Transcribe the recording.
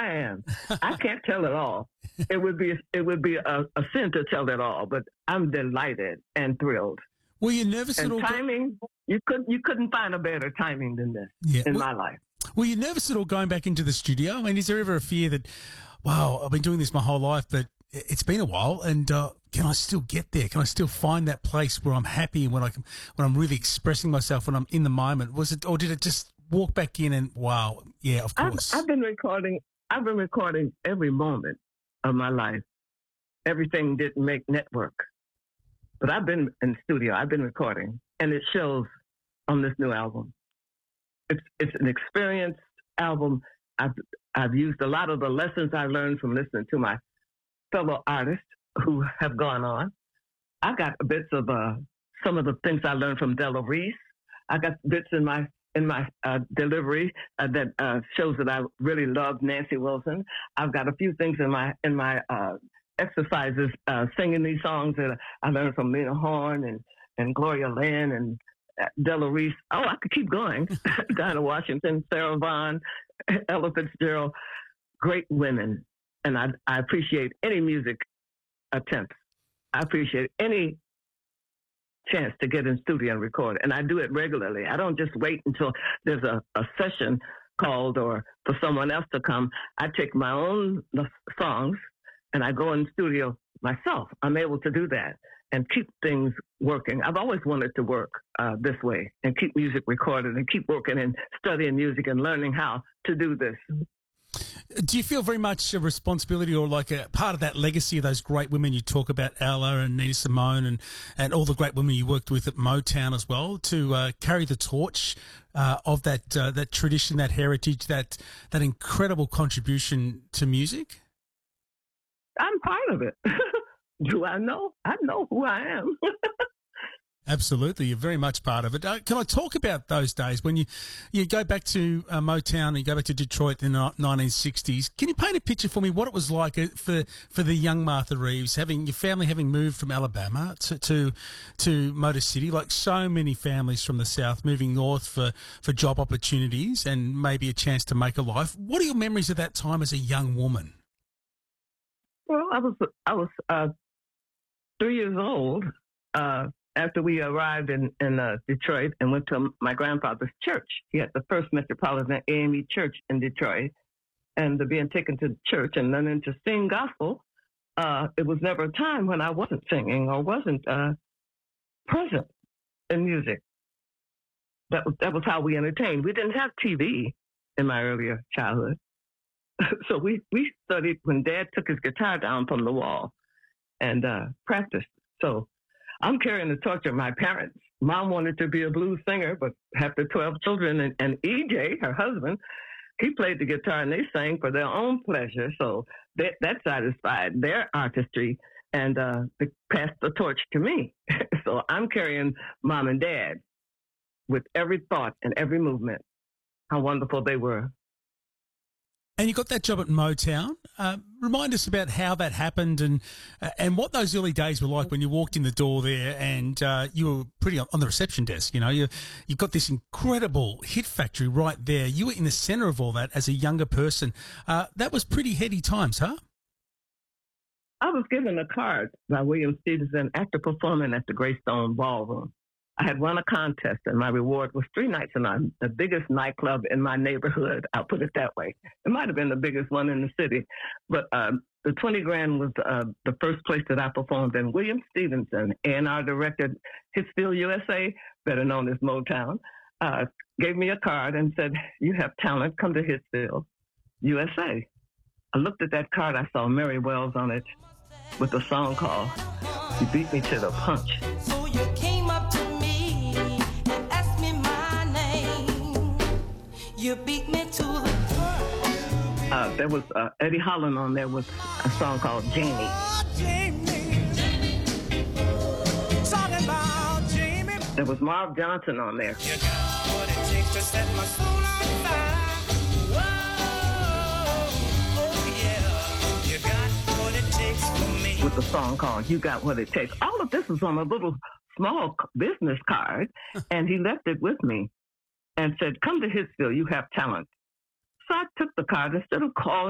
I am. I can't tell it all. It would be a sin to tell it all, but I'm delighted and thrilled. Were you nervous And at all? timing, you couldn't find a better timing than this in my life. Were you nervous at all going back into the studio? I mean, is there ever a fear that, wow, I've been doing this my whole life, but it's been a while, and can I still get there? Can I still find that place where I'm happy and when I'm really expressing myself, when I'm in the moment? Was it, or did it just walk back in and wow, yeah, of course? I've been recording every moment of my life. Everything didn't make network, but I've been in studio. I've been recording, and it shows on this new album. It's an experienced album. I've used a lot of the lessons I learned from listening to my fellow artists who have gone on. I got bits of some of the things I learned from Della Reese. I got bits in my delivery that shows that I really love Nancy Wilson. I've got a few things in my exercises singing these songs that I learned from Lena Horne and Gloria Lynn and Della Reese. Oh, I could keep going. Dinah Washington, Sarah Vaughan, Ella Fitzgerald, great women. And I appreciate any music attempts. I appreciate any chance to get in studio and record. And I do it regularly. I don't just wait until there's a session called or for someone else to come. I take my own songs and I go in studio myself. I'm able to do that and keep things working. I've always wanted to work this way and keep music recorded and keep working and studying music and learning how to do this. Do you feel very much a responsibility or like a part of that legacy of those great women you talk about, Ella and Nina Simone and all the great women you worked with at Motown as well, to carry the torch of that tradition, that heritage, that incredible contribution to music? I'm part of it. Do I know? I know who I am. Absolutely. You're very much part of it. Can I talk about those days when you go back to Motown and you go back to Detroit in the 1960s? Can you paint a picture for me what it was like for the young Martha Reeves, having your family having moved from Alabama to Motor City, like so many families from the South moving north for job opportunities and maybe a chance to make a life? What are your memories of that time as a young woman? Well, I was 3 years old after we arrived in Detroit and went to my grandfather's church. He had the first Metropolitan AME church in Detroit. And being taken to church and learning to sing gospel, it was never a time when I wasn't singing or wasn't present in music. That was how we entertained. We didn't have TV in my earlier childhood. So we studied when Dad took his guitar down from the wall and practiced. So I'm carrying the torch of my parents. Mom wanted to be a blues singer, but after 12 children and EJ, her husband, he played the guitar and they sang for their own pleasure. So that satisfied their artistry and they passed the torch to me. So I'm carrying Mom and Dad with every thought and every movement. How wonderful they were. And you got that job at Motown. Remind us about how that happened and what those early days were like when you walked in the door there and you were pretty on the reception desk. You know, you've got this incredible hit factory right there. You were in the centre of all that as a younger person. That was pretty heady times, huh? I was given a card by William Stevenson after performing at the Greystone Ballroom. I had won a contest, and my reward was 3 nights in the biggest nightclub in my neighborhood. I'll put it that way. It might have been the biggest one in the city, but the 20 grand was the first place that I performed. And William Stevenson, A&R director, Hitsville USA, better known as Motown, gave me a card and said, "You have talent. Come to Hitsville USA." I looked at that card. I saw Mary Wells on it with a song called "You Beat Me to the Punch." So you came up to me and asked me my name. You beat me to the punch. There was Eddie Holland on there with a song called Jamie. Oh, Jamie. Talking about Jamie. There was Marv Johnson on there. You got what it takes to set my soul on fire. Whoa, oh yeah. You got what it takes for me. With a song called "You Got What It Takes." All of this was on a little small business card, and he left it with me and said, "Come to Hitsville, you have talent." So I took the card instead of calling